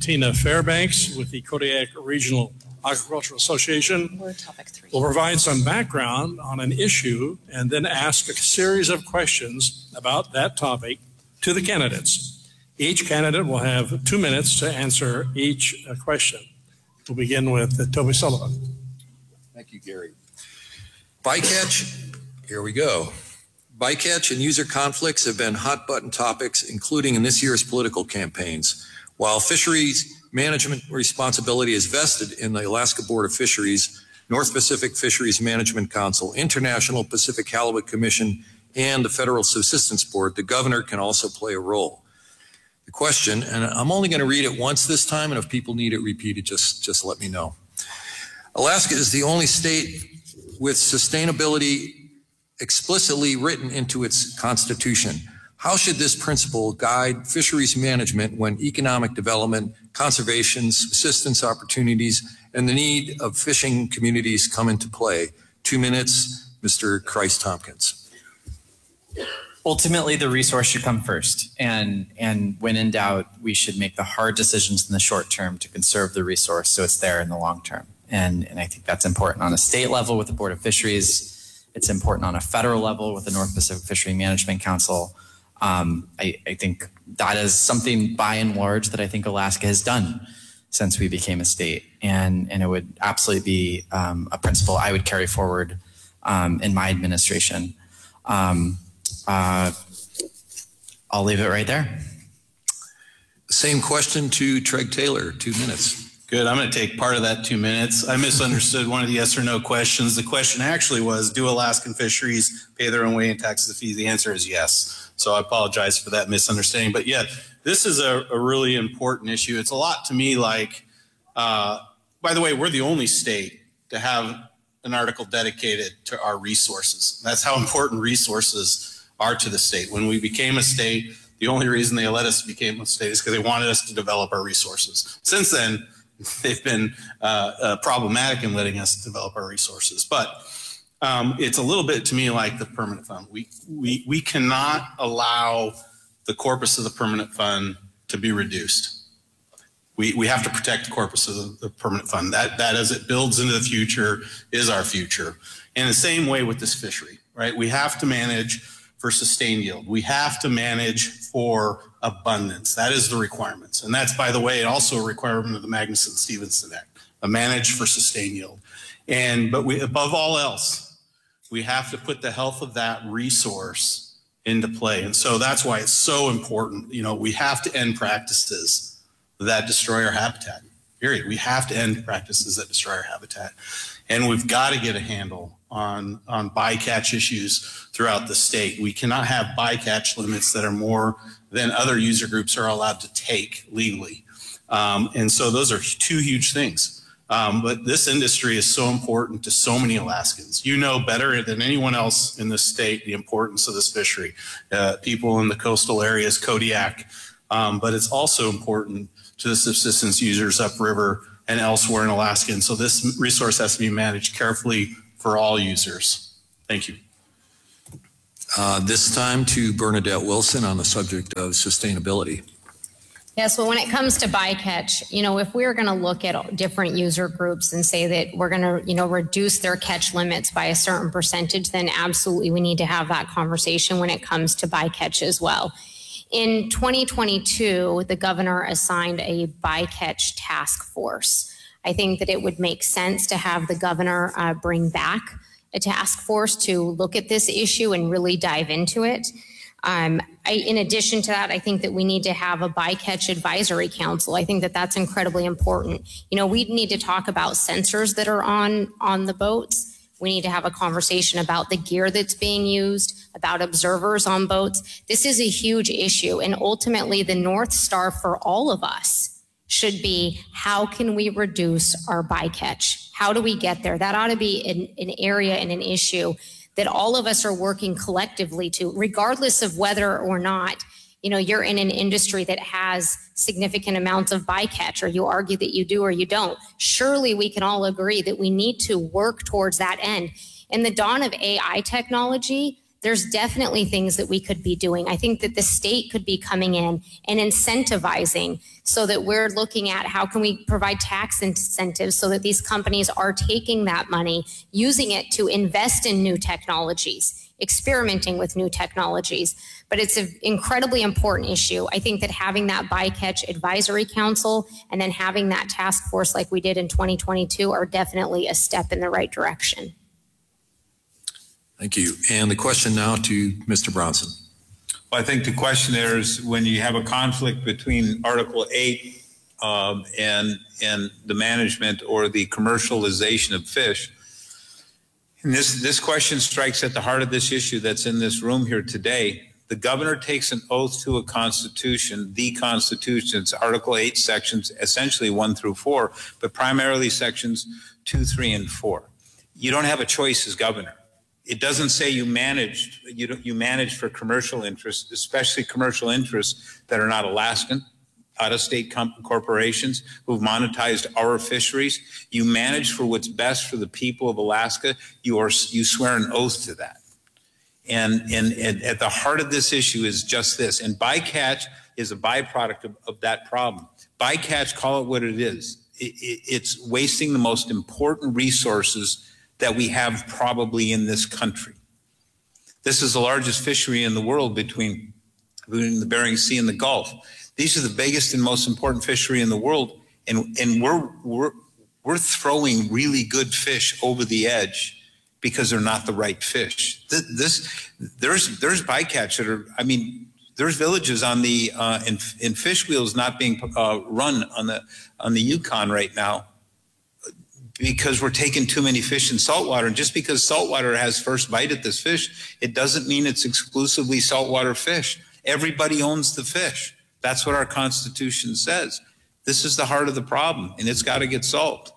Tina Fairbanks with the Kodiak Regional Agricultural Association. We're topic 3. Will provide some background on an issue and then ask a series of questions about that topic to the candidates. Each candidate will have 2 minutes to answer each question. We'll begin with Toby Sullivan. Thank you, Gary. Bycatch, here we go. Bycatch and user conflicts have been hot-button topics, including in this year's political campaigns. While fisheries management responsibility is vested in the Alaska Board of Fisheries, North Pacific Fisheries Management Council, International Pacific Halibut Commission, and the Federal Subsistence Board, the governor can also play a role. The question, and I'm only going to read it once this time, and if people need it repeated, just let me know. Alaska is the only state with sustainability explicitly written into its constitution. How should this principle guide fisheries management when economic development, conservation, subsistence opportunities, and the need of fishing communities come into play? 2 minutes, Mr. Christ-Tompkins. Ultimately, the resource should come first. And when in doubt, we should make the hard decisions in the short term to conserve the resource so it's there in the long term. And I think that's important on a state level with the Board of Fisheries. It's important on a federal level with the North Pacific Fishery Management Council. I think that is something by and large that I think Alaska has done since we became a state. And it would absolutely be a principle I would carry forward in my administration. I'll leave it right there. Same question to Treg Taylor, 2 minutes. Good. I'm going to take part of that 2 minutes. I misunderstood one of the yes or no questions. The question actually was, do Alaskan fisheries pay their own way in taxes and fees? The answer is yes. So I apologize for that misunderstanding. But yeah, this is a really important issue. It's a lot to me like, by the way, we're the only state to have an article dedicated to our resources. That's how important resources are to the state. When we became a state, the only reason they let us become a state is because they wanted us to develop our resources. Since then, they've been problematic in letting us develop our resources. But it's a little bit to me like the permanent fund. We cannot allow the corpus of the permanent fund to be reduced. We have to protect the corpus of the permanent fund. That as it builds into the future is our future. And the same way with this fishery, right? We have to manage for sustained yield. We have to manage for abundance. That is the requirements. And that's, by the way, also a requirement of the Magnuson-Stevenson Act, a manage for sustained yield. But above all else, we have to put the health of that resource into play. And so that's why it's so important. You know, we have to end practices that destroy our habitat, period. We have to end practices that destroy our habitat. And we've got to get a handle on bycatch issues throughout the state. We cannot have bycatch limits that are more than other user groups are allowed to take legally. And so those are two huge things. But this industry is so important to so many Alaskans. You know better than anyone else in this state the importance of this fishery. People in the coastal areas, Kodiak, but it's also important to the subsistence users upriver and elsewhere in Alaska. And so this resource has to be managed carefully for all users. Thank you. This time to Bernadette Wilson on the subject of sustainability. Yes, well, when it comes to bycatch, you know, if we're going to look at different user groups and say that we're going to, you know, reduce their catch limits by a certain percentage, then absolutely we need to have that conversation when it comes to bycatch as well. In 2022, the governor assigned a bycatch task force. I think that it would make sense to have the governor bring back a task force to look at this issue and really dive into it. In addition to that, I think that we need to have a bycatch advisory council. I think that that's incredibly important. You know, we need to talk about sensors that are on the boats. We need to have a conversation about the gear that's being used, about observers on boats. This is a huge issue, and ultimately the North Star for all of us should be, how can we reduce our bycatch? How do we get there? That ought to be an area and an issue that all of us are working collectively to, regardless of whether or not, you know, you're in an industry that has significant amounts of bycatch, or you argue that you do or you don't. Surely we can all agree that we need to work towards that end. In the dawn of AI technology, there's definitely things that we could be doing. I think that the state could be coming in and incentivizing so that we're looking at how can we provide tax incentives so that these companies are taking that money, using it to invest in new technologies, experimenting with new technologies. But it's an incredibly important issue. I think that having that bycatch advisory council and then having that task force like we did in 2022 are definitely a step in the right direction. Thank you. And the question now to Mr. Bronson. Well, I think the question there is when you have a conflict between Article 8 and the management or the commercialization of fish. And this question strikes at the heart of this issue that's in this room here today. The governor takes an oath to a constitution, the Constitution. It's Article 8 sections, essentially 1 through 4, but primarily sections 2, 3, and 4. You don't have a choice as governor. It doesn't say you manage for commercial interests, especially commercial interests that are not Alaskan, out-of-state corporations who've monetized our fisheries. You manage for what's best for the people of Alaska. You swear an oath to that. And at the heart of this issue is just this. And bycatch is a byproduct of that problem. Bycatch, call it what it is. It's wasting the most important resources that we have probably in this country. This is the largest fishery in the world between the Bering Sea and the Gulf. These are the biggest and most important fishery in the world, and we're throwing really good fish over the edge because they're not the right fish. There's bycatch that are, I mean, there's villages on the in fish wheels not being run on the Yukon right now because we're taking too many fish in saltwater. And just because saltwater has first bite at this fish, it doesn't mean it's exclusively saltwater fish. Everybody owns the fish. That's what our Constitution says. This is the heart of the problem, and it's got to get solved.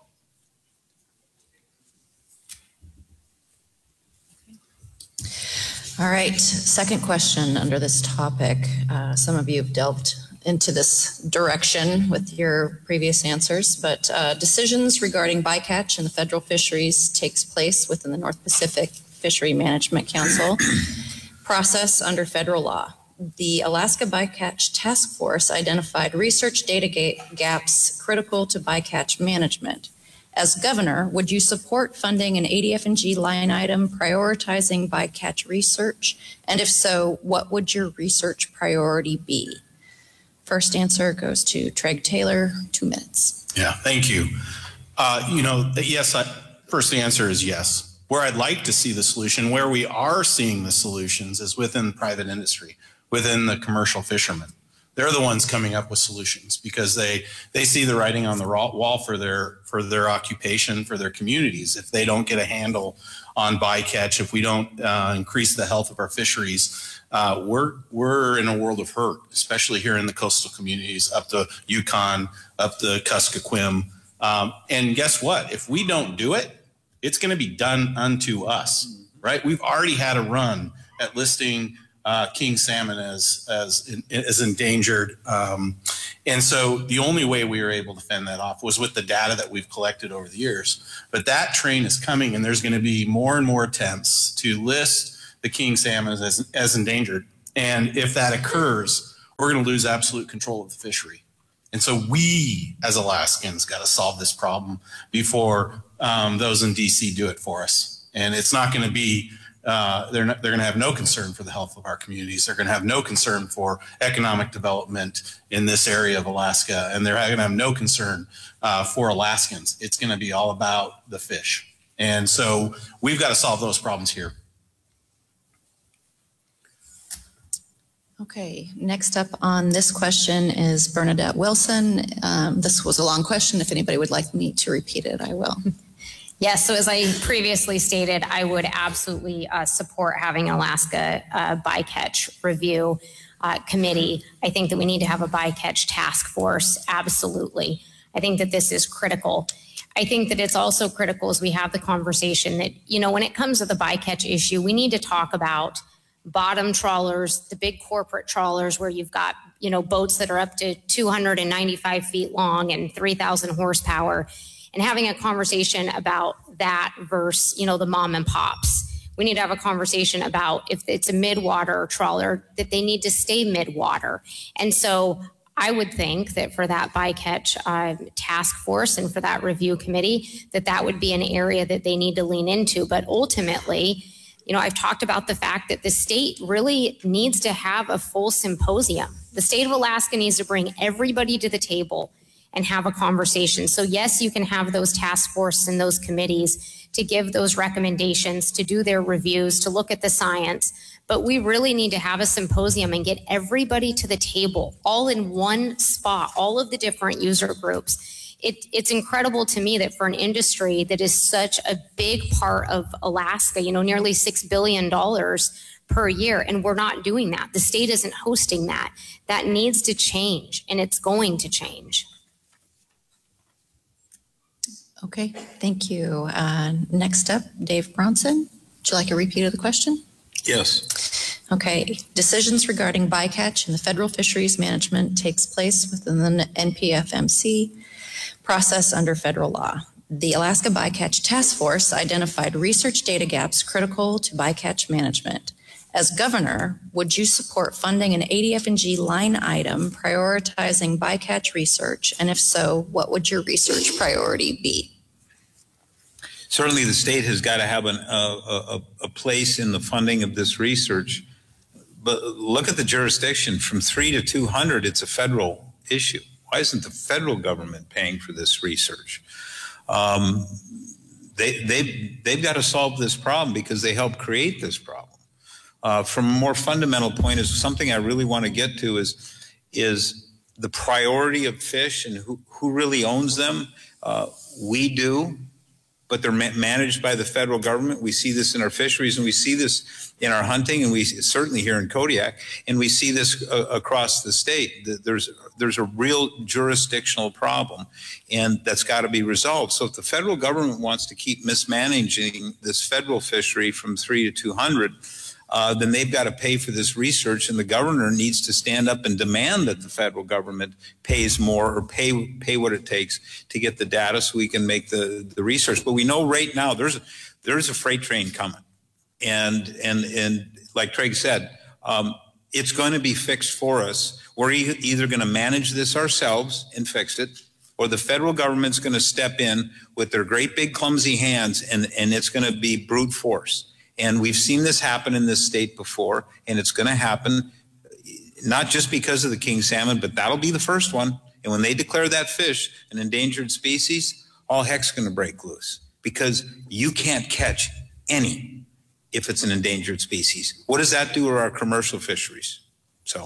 All right, second question under this topic. Some of you have delved into this direction with your previous answers, but decisions regarding bycatch in the federal fisheries takes place within the North Pacific Fishery Management Council process under federal law. The Alaska Bycatch Task Force identified research data gaps critical to bycatch management. As governor, would you support funding an ADF&G line item prioritizing bycatch research? And if so, what would your research priority be? First answer goes to Treg Taylor, 2 minutes. Yeah, thank you. Yes, first answer is yes. Where I'd like to see the solution, where we are seeing the solutions is within private industry, within the commercial fishermen. They're the ones coming up with solutions because they see the writing on the wall for their occupation, for their communities. If they don't get a handle on bycatch, if we don't increase the health of our fisheries, we're in a world of hurt, especially here in the coastal communities, up the Yukon, up the Kuskokwim. And guess what? If we don't do it, it's going to be done unto us, right? We've already had a run at listing king salmon as endangered. And so the only way we were able to fend that off was with the data that we've collected over the years. But that train is coming, and there's going to be more and more attempts to list the king salmon as endangered. And if that occurs, we're going to lose absolute control of the fishery. And so we, as Alaskans, got to solve this problem before those in DC do it for us. And it's not going to be they're going to have no concern for the health of our communities. They're going to have no concern for economic development in this area of Alaska, and they're going to have no concern for Alaskans. It's going to be all about the fish. And so we've got to solve those problems here. Okay, next up on this question is Bernadette Wilson. This was a long question. If anybody would like me to repeat it, I will. Yes, so as I previously stated, I would absolutely support having an Alaska bycatch review committee. I think that we need to have a bycatch task force, absolutely. I think that this is critical. I think that it's also critical as we have the conversation that, when it comes to the bycatch issue, we need to talk about bottom trawlers, the big corporate trawlers where you've got, boats that are up to 295 feet long and 3,000 horsepower. And having a conversation about that versus, the mom and pops. we need to have a conversation about if it's a mid-water trawler, that they need to stay mid-water. And so I would think that for that bycatch task force and for that review committee, that would be an area that they need to lean into. But ultimately, you know, I've talked about the fact that the state really needs to have a full symposium. The state of Alaska needs to bring everybody to the table and have a conversation. So yes, you can have those task forces and those committees to give those recommendations, to do their reviews, to look at the science. But we really need to have a symposium and get everybody to the table, all in one spot, all of the different user groups. It's incredible to me that for an industry that is such a big part of Alaska, you know, nearly $6 billion per year, and we're not doing that. The state isn't hosting that. That needs to change, and it's going to change. Okay, thank you. Next up, Dave Bronson. Would you like a repeat of the question? Yes. Okay, decisions regarding bycatch and the federal fisheries management takes place within the NPFMC process under federal law. The Alaska Bycatch Task Force identified research data gaps critical to bycatch management. As governor, would you support funding an ADF&G line item prioritizing bycatch research? And if so, what would your research priority be? Certainly the state has got to have a place in the funding of this research. But look at the jurisdiction. From 3 to 200, it's a federal issue. Why isn't the federal government paying for this research? They've got to solve this problem because they helped create this problem. From a more fundamental point, is something I really want to get to is the priority of fish and who really owns them. We do, but they're managed by the federal government. We see this in our fisheries, and we see this in our hunting, and we certainly here in Kodiak, and we see this across the state. There's a real jurisdictional problem, and that's got to be resolved. So if the federal government wants to keep mismanaging this federal fishery from 3 to 200, then they've got to pay for this research, and the governor needs to stand up and demand that the federal government pays more or pay what it takes to get the data so we can make the research. But we know right now there's a freight train coming, and like Craig said, it's going to be fixed for us. We're either going to manage this ourselves and fix it, or the federal government's going to step in with their great big clumsy hands, and it's going to be brute force. And we've seen this happen in this state before, and it's going to happen not just because of the king salmon, but that'll be the first one. And when they declare that fish an endangered species, all heck's going to break loose because you can't catch any if it's an endangered species. What does that do to our commercial fisheries? So.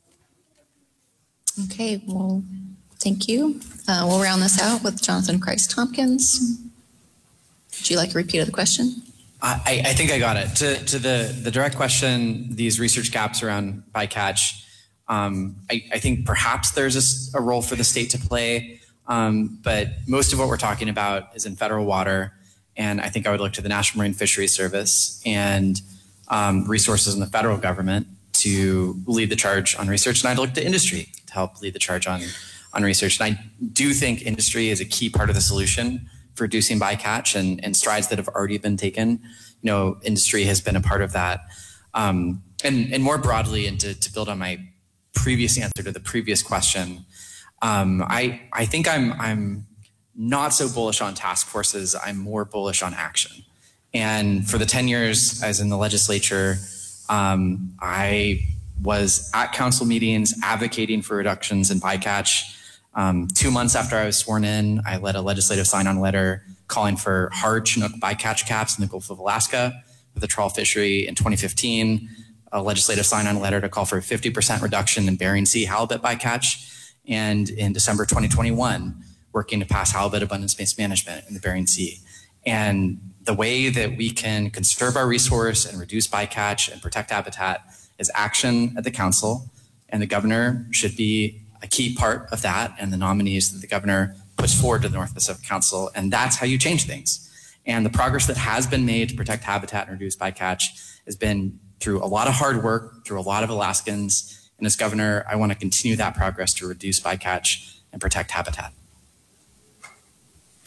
Okay, well, thank you. We'll round this out with Jonathan Christ Tompkins. Would you like a repeat of the question? I think I got it. To the direct question, these research gaps around bycatch, I think perhaps there's a role for the state to play, but most of what we're talking about is in federal water, and I think I would look to the National Marine Fisheries Service and resources in the federal government to lead the charge on research, and I'd look to industry to help lead the charge on research. And I do think industry is a key part of the solution for reducing bycatch and strides that have already been taken. You know, industry has been a part of that. And more broadly, and to build on my previous answer to the previous question, I think I'm not so bullish on task forces. I'm more bullish on action. And for the 10 years I was in the legislature, I was at council meetings advocating for reductions in bycatch. 2 months after I was sworn in, I led a legislative sign-on letter calling for hard Chinook bycatch caps in the Gulf of Alaska with the trawl fishery. In 2015, a legislative sign-on letter to call for a 50% reduction in Bering Sea halibut bycatch. And in December 2021, working to pass halibut abundance-based management in the Bering Sea. And the way that we can conserve our resource and reduce bycatch and protect habitat is action at the council, and the governor should be a key part of that, and the nominees that the governor puts forward to the North Pacific Council, and that's how you change things. And the progress that has been made to protect habitat and reduce bycatch has been through a lot of hard work, through a lot of Alaskans, and as governor, I want to continue that progress to reduce bycatch and protect habitat.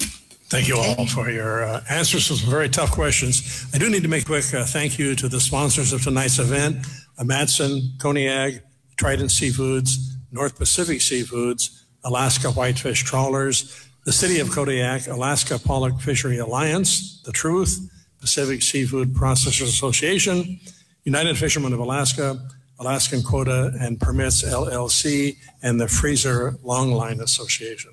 Thank you all for your answers to some very tough questions. I do need to make a quick thank you to the sponsors of tonight's event, Madsen, Kodiak, Trident Seafoods, North Pacific Seafoods, Alaska Whitefish Trawlers, the City of Kodiak, Alaska Pollock Fishery Alliance, The Truth, Pacific Seafood Processors Association, United Fishermen of Alaska, Alaskan Quota and Permits LLC, and the Freezer Longline Association.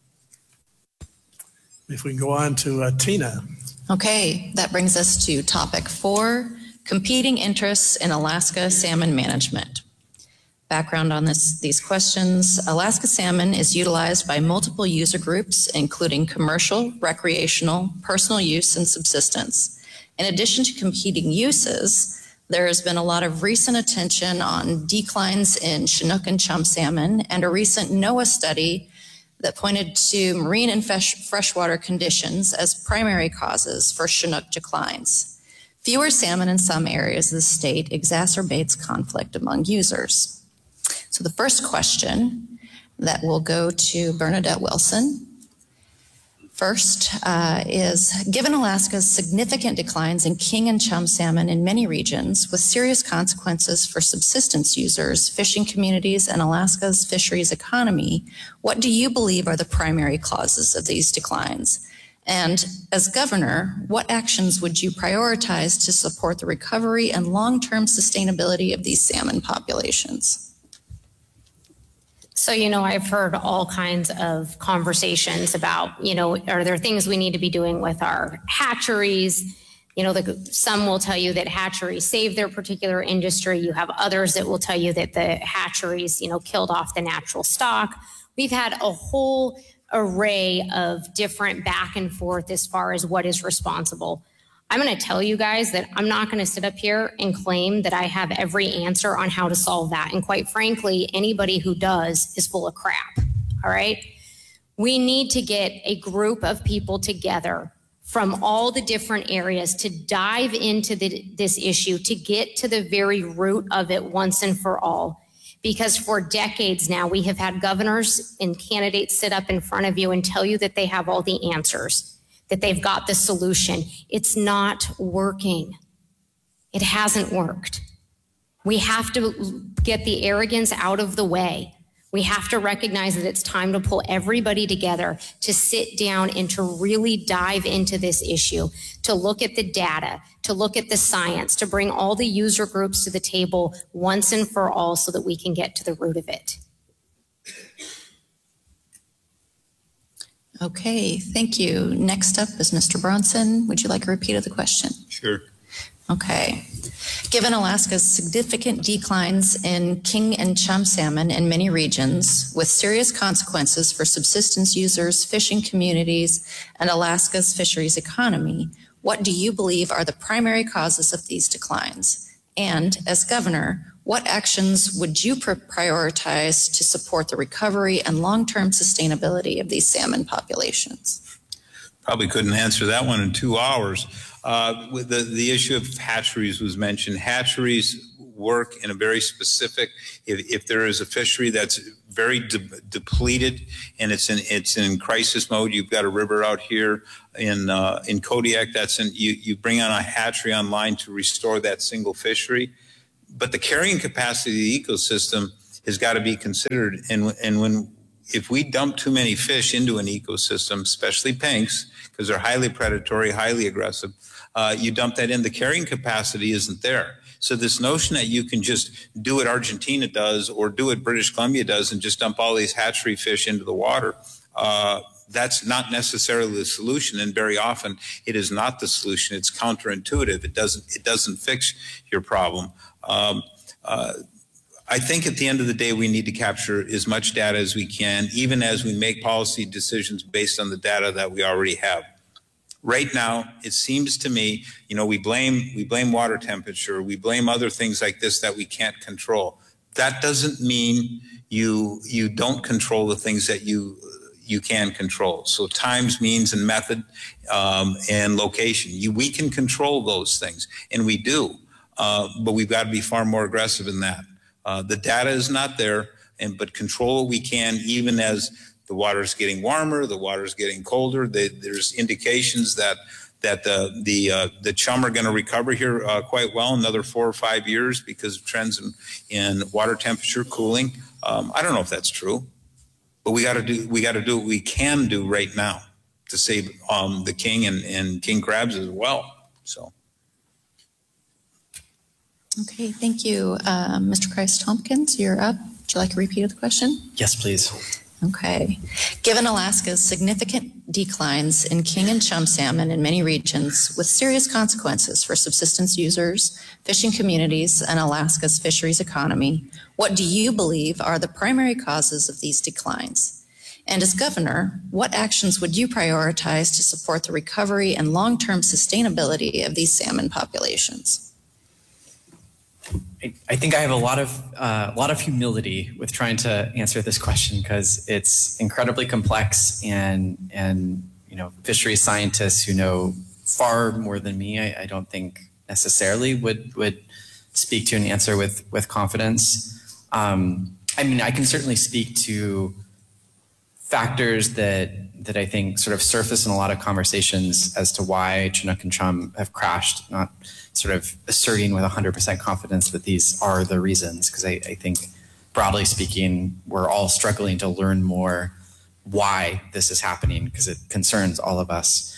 If we can go on to Tina. Okay, that brings us to topic 4, competing interests in Alaska salmon management. Background on these questions: Alaska salmon is utilized by multiple user groups, including commercial, recreational, personal use, and subsistence. In addition to competing uses, there has been a lot of recent attention on declines in Chinook and chum salmon, and a recent NOAA study that pointed to marine and freshwater conditions as primary causes for Chinook declines. Fewer salmon in some areas of the state exacerbates conflict among users. So the first question that will go to Bernadette Wilson. First is, given Alaska's significant declines in king and chum salmon in many regions with serious consequences for subsistence users, fishing communities, and Alaska's fisheries economy, what do you believe are the primary causes of these declines? And as governor, what actions would you prioritize to support the recovery and long-term sustainability of these salmon populations? So, I've heard all kinds of conversations about, are there things we need to be doing with our hatcheries? Some will tell you that hatcheries save their particular industry. You have others that will tell you that the hatcheries, killed off the natural stock. We've had a whole array of different back and forth as far as what is responsible. I'm going to tell you guys that I'm not going to sit up here and claim that I have every answer on how to solve that. And quite frankly, anybody who does is full of crap. All right. We need to get a group of people together from all the different areas to dive into this issue, to get to the very root of it once and for all. Because for decades now, we have had governors and candidates sit up in front of you and tell you that they have all the answers, that they've got the solution. It's not working. It hasn't worked. We have to get the arrogance out of the way. We have to recognize that it's time to pull everybody together, to sit down and to really dive into this issue, to look at the data, to look at the science, to bring all the user groups to the table once and for all so that we can get to the root of it. Okay, thank you. Next up is Mr. Bronson. Would you like a repeat of the question? Sure. Okay. Given Alaska's significant declines in king and chum salmon in many regions, with serious consequences for subsistence users, fishing communities, and Alaska's fisheries economy, what do you believe are the primary causes of these declines? And as governor, what actions would you prioritize to support the recovery and long-term sustainability of these salmon populations? Probably couldn't answer that one in 2 hours. With the issue of hatcheries was mentioned. Hatcheries work in a very specific, if there is a fishery that's very depleted and it's in crisis mode, you've got a river out here in Kodiak you bring on a hatchery online to restore that single fishery. But the carrying capacity of the ecosystem has got to be considered. And if we dump too many fish into an ecosystem, especially pinks, because they're highly predatory, highly aggressive, you dump that in, the carrying capacity isn't there. So this notion that you can just do what Argentina does or do what British Columbia does and just dump all these hatchery fish into the water, that's not necessarily the solution. And very often it is not the solution. It's counterintuitive. It doesn't fix your problem. I think at the end of the day, we need to capture as much data as we can, even as we make policy decisions based on the data that we already have. Right now, it seems to me, we blame water temperature, we blame other things like this that we can't control. That doesn't mean you don't control the things that you can control. So times, means, and method, and location. We can control those things, and we do. But we've got to be far more aggressive in that. The data is not there, but control what we can, even as The water's getting warmer, the water's getting colder. There's indications that the chum are going to recover here quite well in another 4 or 5 years because of trends in water temperature cooling. I don't know if that's true, but we got to do what we can do right now to save the king and king crabs as well. So. Okay, thank you. Mr. Christ-Tompkins, you're up. Would you like a repeat of the question? Yes, please. Okay. Given Alaska's significant declines in king and chum salmon in many regions with serious consequences for subsistence users, fishing communities, and Alaska's fisheries economy, what do you believe are the primary causes of these declines? And as governor, what actions would you prioritize to support the recovery and long-term sustainability of these salmon populations? I think I have a lot of humility with trying to answer this question because it's incredibly complex, and fisheries scientists who know far more than me, I don't think necessarily would speak to an answer with confidence. I mean, I can certainly speak to factors that I think sort of surface in a lot of conversations as to why Chinook and chum have crashed, not sort of asserting with 100% confidence that these are the reasons, because I think broadly speaking, we're all struggling to learn more why this is happening because it concerns all of us.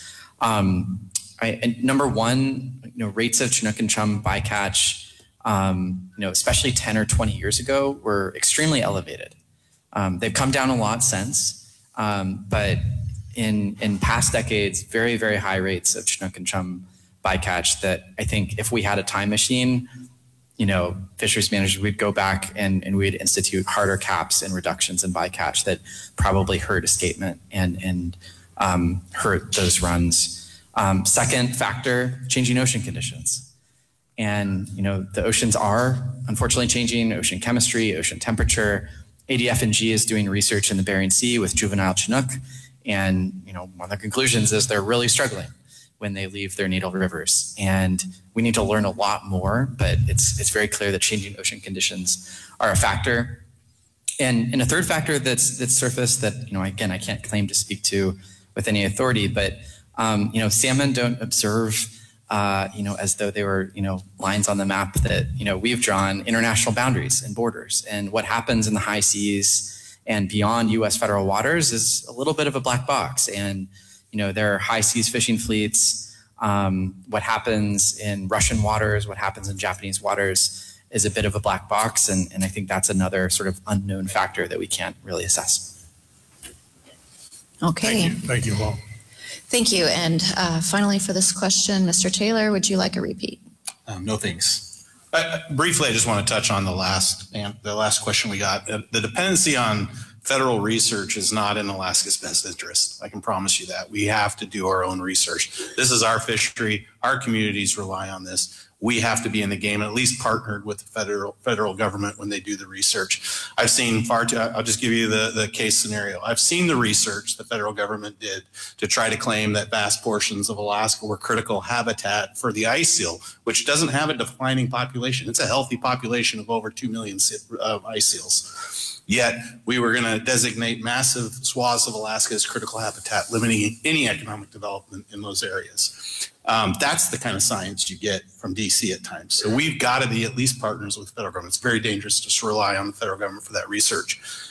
Number one, rates of Chinook and chum bycatch, especially 10 or 20 years ago, were extremely elevated. They've come down a lot since, but in past decades, very, very high rates of Chinook and chum bycatch that I think if we had a time machine, fisheries managers, we'd go back and we'd institute harder caps and reductions in bycatch that probably hurt escapement and hurt those runs. Second factor, changing ocean conditions. And, the oceans are unfortunately changing, ocean chemistry, ocean temperature. ADF&G is doing research in the Bering Sea with juvenile Chinook. And, one of the conclusions is they're really struggling when they leave their natal rivers. And we need to learn a lot more, but it's very clear that changing ocean conditions are a factor. And a third factor that's surfaced that, again, I can't claim to speak to with any authority, but, salmon don't observe, as though they were, lines on the map that, we've drawn international boundaries and borders. And what happens in the high seas and beyond U.S. federal waters is a little bit of a black box. And, there are high seas fishing fleets. What happens in Russian waters, what happens in Japanese waters is a bit of a black box. And I think that's another sort of unknown factor that we can't really assess. Okay. Thank you, Walt. Thank you. And finally for this question, Mr. Taylor, would you like a repeat? No, thanks. Briefly, I just want to touch on the last question we got. The dependency on federal research is not in Alaska's best interest. I can promise you that. We have to do our own research. This is our fishery. Our communities rely on this. We have to be in the game and at least partnered with the federal government when they do the research. I've seen I'll just give you the case scenario. I've seen the research the federal government did to try to claim that vast portions of Alaska were critical habitat for the ice seal, which doesn't have a declining population. It's a healthy population of over 2 million ice seals. Yet we were going to designate massive swaths of Alaska as critical habitat, limiting any economic development in those areas. That's the kind of science you get from DC at times. So we've got to be at least partners with the federal government. It's very dangerous to just rely on the federal government for that research.